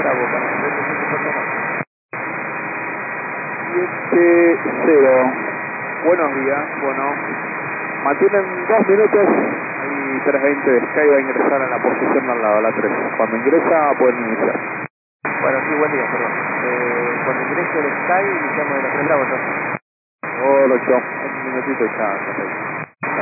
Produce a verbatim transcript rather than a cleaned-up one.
Bravo, para setenta y siete Puerto Montt. siete cero. Buenos días, bueno, mantienen dos minutos y tres veinte de Sky va a ingresar a la posición de al lado, la tres. Cuando ingresa pueden iniciar. Bueno, sí, buen día, perdón. Eh, cuando ingrese el Sky, iniciamos de la tres Bravo, entonces. Correcto, un minutito y ya, ya está.